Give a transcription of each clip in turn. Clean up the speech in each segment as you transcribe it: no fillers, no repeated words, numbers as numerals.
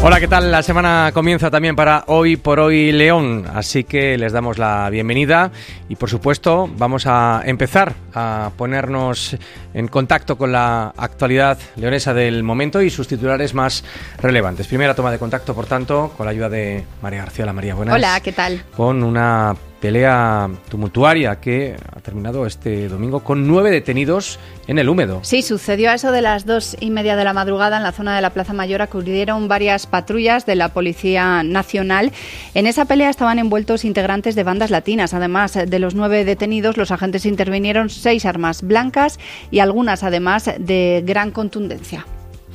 Hola, ¿qué tal? La semana comienza también para Hoy por Hoy León, así que les damos la bienvenida y, por supuesto, vamos a empezar a ponernos en contacto con la actualidad leonesa del momento y sus titulares más relevantes. Primera toma de contacto, por tanto, con la ayuda de María García. Hola, María, buenas. Hola, ¿qué tal? Con una pelea tumultuaria que ha terminado este domingo con 9 detenidos en el Húmedo. Sí, sucedió a eso de las 2:30 de la madrugada en la zona de la Plaza Mayor. Acudieron varias patrullas de la Policía Nacional. En esa pelea estaban envueltos integrantes de bandas latinas. Además de los 9 detenidos, los agentes intervinieron 6 armas blancas y algunas, además, de gran contundencia.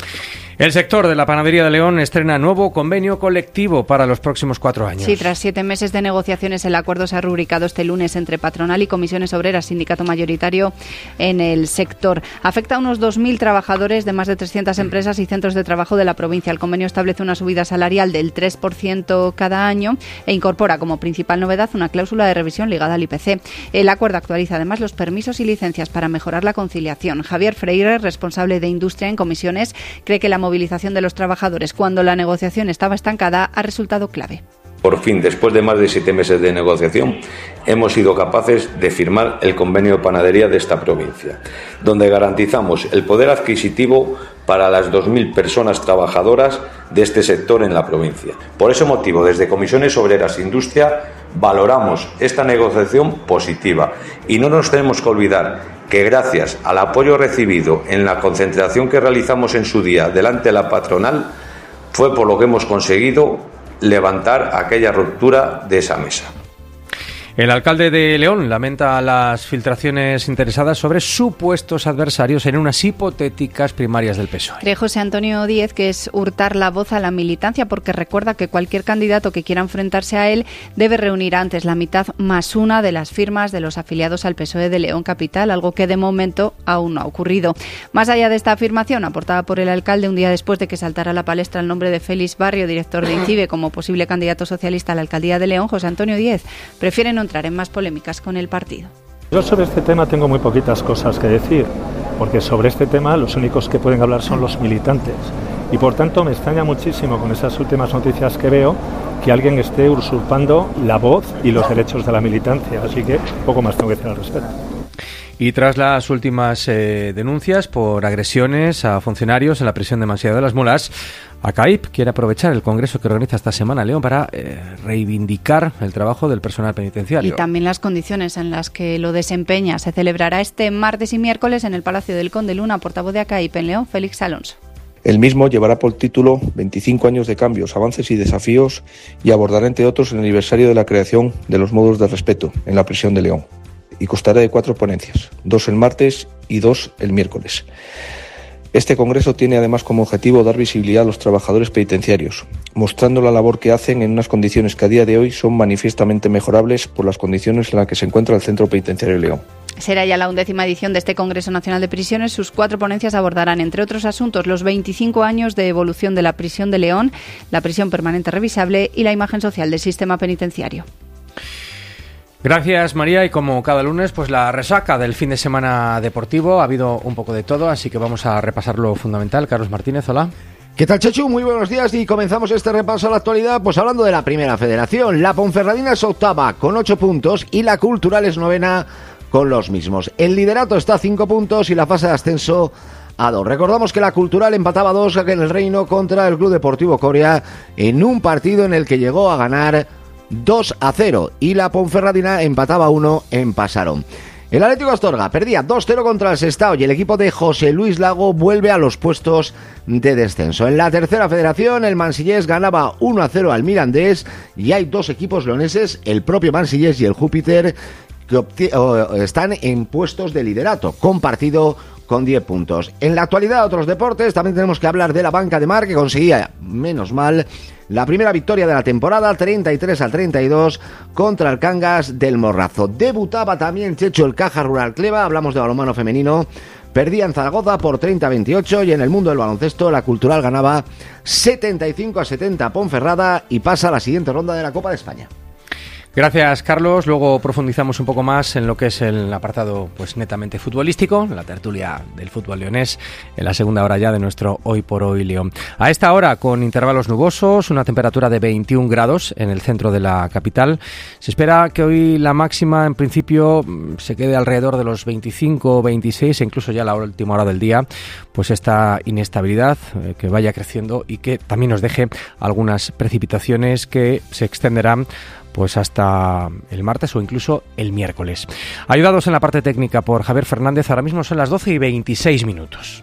El sector de la panadería de León estrena nuevo convenio colectivo para los próximos 4 años. Sí, tras 7 meses de negociaciones, el acuerdo se ha rubricado este lunes entre patronal y comisiones obreras, sindicato mayoritario en el sector. Afecta a unos 2.000 trabajadores de más de 300 empresas y centros de trabajo de la provincia. El convenio establece una subida salarial del 3% cada año e incorpora como principal novedad una cláusula de revisión ligada al IPC. El acuerdo actualiza además los permisos y licencias para mejorar la conciliación. Javier Freire, responsable de Industria en comisiones, cree que la movilización de los trabajadores cuando la negociación estaba estancada ha resultado clave. Por fin, después de más de 7 meses de negociación, hemos sido capaces de firmar el convenio de panadería de esta provincia, donde garantizamos el poder adquisitivo para las 2.000 personas trabajadoras de este sector en la provincia. Por ese motivo, desde Comisiones Obreras e Industria, valoramos esta negociación positiva y no nos tenemos que olvidar que gracias al apoyo recibido en la concentración que realizamos en su día delante de la patronal, fue por lo que hemos conseguido levantar aquella ruptura de esa mesa. El alcalde de León lamenta las filtraciones interesadas sobre supuestos adversarios en unas hipotéticas primarias del PSOE. Cree José Antonio Díez que es hurtar la voz a la militancia, porque recuerda que cualquier candidato que quiera enfrentarse a él debe reunir antes la mitad más una de las firmas de los afiliados al PSOE de León Capital, algo que de momento aún no ha ocurrido. Más allá de esta afirmación, aportada por el alcalde un día después de que saltara a la palestra el nombre de Félix Barrio, director de INCIBE, como posible candidato socialista a la alcaldía de León, José Antonio Díez prefiere no entrar en más polémicas con el partido. Yo sobre este tema tengo muy poquitas cosas que decir, porque sobre este tema los únicos que pueden hablar son los militantes. Y por tanto me extraña muchísimo con esas últimas noticias que veo que alguien esté usurpando la voz y los derechos de la militancia. Así que poco más tengo que decir al respecto. Y tras las últimas denuncias por agresiones a funcionarios en la prisión de Mansilla de las Mulas, ACAIP quiere aprovechar el congreso que organiza esta semana León para reivindicar el trabajo del personal penitenciario. Y también las condiciones en las que lo desempeña. Se celebrará este martes y miércoles en el Palacio del Conde Luna. Portavoz de ACAIP en León, Félix Alonso. El mismo llevará por título 25 años de cambios, avances y desafíos y abordará, entre otros, el aniversario de la creación de los módulos de respeto en la prisión de León. Y constará de 4 ponencias, 2 el martes y 2 el miércoles. Este congreso tiene además como objetivo dar visibilidad a los trabajadores penitenciarios, mostrando la labor que hacen en unas condiciones que a día de hoy son manifiestamente mejorables por las condiciones en las que se encuentra el Centro Penitenciario de León. Será ya la 11ª edición de este Congreso Nacional de Prisiones. Sus 4 ponencias abordarán, entre otros asuntos, los 25 años de evolución de la prisión de León, la prisión permanente revisable y la imagen social del sistema penitenciario. Gracias, María, y como cada lunes, pues la resaca del fin de semana deportivo. Ha habido un poco de todo, así que vamos a repasar lo fundamental. Carlos Martínez, hola. ¿Qué tal, Chechu? Muy buenos días y comenzamos este repaso a la actualidad pues hablando de la Primera Federación. La Ponferradina es octava con 8 puntos y la Cultural es novena con los mismos. El liderato está a 5 puntos y la fase de ascenso a 2. Recordamos que la Cultural empataba 2 en el Reino contra el Club Deportivo Coria en un partido en el que llegó a ganar 2-0 y la Ponferradina empataba 1 en Pasarón. El Atlético Astorga perdía 2-0 contra el Sestao y el equipo de José Luis Lago vuelve a los puestos de descenso. En la Tercera Federación el Mansillés ganaba 1-0 al Mirandés y hay 2 equipos leoneses, el propio Mansillés y el Júpiter, que están en puestos de liderato, compartido con 10 puntos. En la actualidad, otros deportes, también tenemos que hablar de la Banca de Mar, que conseguía, menos mal, la primera victoria de la temporada, 33-32, contra el Cangas del Morrazo. Debutaba también Checho el Caja Rural Cleva, hablamos de balonmano femenino, perdía en Zaragoza por 30-28 y en el mundo del baloncesto la Cultural ganaba 75-70 a Ponferrada y pasa a la siguiente ronda de la Copa de España. Gracias, Carlos. Luego profundizamos un poco más en lo que es el apartado pues netamente futbolístico, la tertulia del fútbol leonés, en la segunda hora ya de nuestro Hoy por Hoy León. A esta hora, con intervalos nubosos, una temperatura de 21 grados en el centro de la capital. Se espera que hoy la máxima, en principio, se quede alrededor de los 25 o 26, e incluso ya a la última hora del día, pues esta inestabilidad que vaya creciendo y que también nos deje algunas precipitaciones que se extenderán pues hasta el martes o incluso el miércoles. Ayudados en la parte técnica por Javier Fernández, ahora mismo son las 12:26.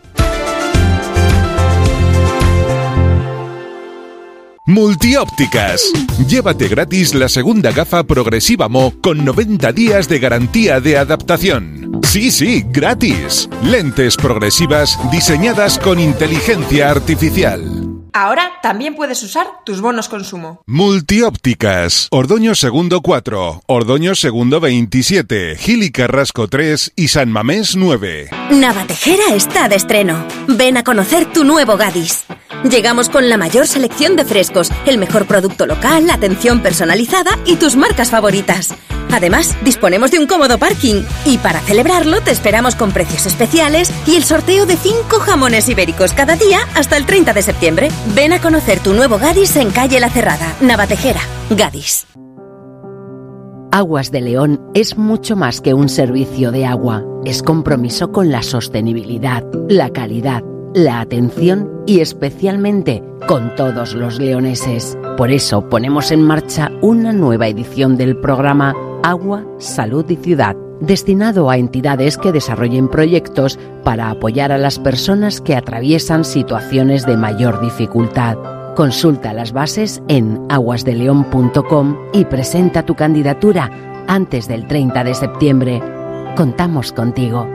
Multiópticas. Llévate gratis la segunda gafa progresiva Mo con 90 días de garantía de adaptación. Sí, gratis. Lentes progresivas diseñadas con inteligencia artificial. Ahora también puedes usar tus bonos consumo. Multiópticas. Ordoño Segundo 4, Ordoño Segundo 27, Gil y Carrasco 3 y San Mamés 9. Navatejera está de estreno. Ven a conocer tu nuevo Gadis. Llegamos con la mayor selección de frescos, el mejor producto local, atención personalizada y tus marcas favoritas. Además, disponemos de un cómodo parking y para celebrarlo te esperamos con precios especiales y el sorteo de 5 jamones ibéricos cada día hasta el 30 de septiembre. Ven a conocer tu nuevo Gadis en calle La Cerrada, Navatejera, Gadis. Aguas de León es mucho más que un servicio de agua. Es compromiso con la sostenibilidad, la calidad, la atención y especialmente con todos los leoneses. Por eso ponemos en marcha una nueva edición del programa Agua, Salud y Ciudad, destinado a entidades que desarrollen proyectos para apoyar a las personas que atraviesan situaciones de mayor dificultad. Consulta las bases en aguasdeleon.com y presenta tu candidatura antes del 30 de septiembre. Contamos contigo.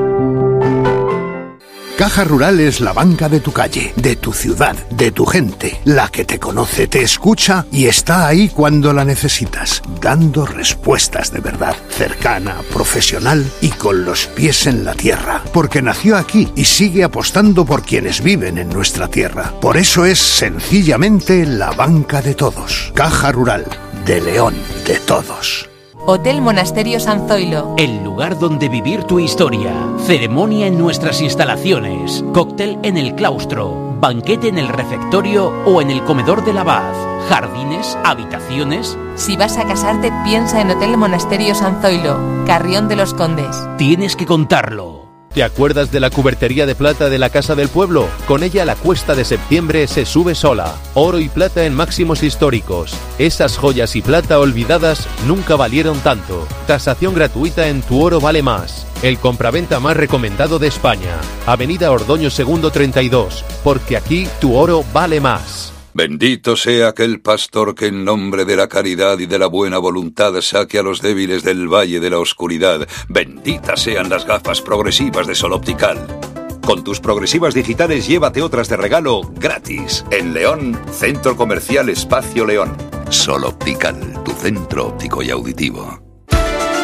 Caja Rural es la banca de tu calle, de tu ciudad, de tu gente, la que te conoce, te escucha y está ahí cuando la necesitas, dando respuestas de verdad, cercana, profesional y con los pies en la tierra, porque nació aquí y sigue apostando por quienes viven en nuestra tierra. Por eso es sencillamente la banca de todos. Caja Rural, de León, de todos. Hotel Monasterio San Zoilo. El lugar donde vivir tu historia. Ceremonia en nuestras instalaciones. Cóctel en el claustro. Banquete en el refectorio o en el comedor del abad. Jardines, habitaciones. Si vas a casarte, piensa en Hotel Monasterio San Zoilo, Carrión de los Condes. Tienes que contarlo. ¿Te acuerdas de la cubertería de plata de la Casa del Pueblo? Con ella la cuesta de septiembre se sube sola. Oro y plata en máximos históricos. Esas joyas y plata olvidadas nunca valieron tanto. Tasación gratuita en Tu Oro Vale Más. El compraventa más recomendado de España. Avenida Ordoño Segundo 32. Porque aquí tu oro vale más. Bendito sea aquel pastor que en nombre de la caridad y de la buena voluntad saque a los débiles del valle de la oscuridad. Benditas sean las gafas progresivas de Sol Optical. Con tus progresivas digitales llévate otras de regalo gratis. En León, Centro Comercial Espacio León. Sol Optical, tu centro óptico y auditivo.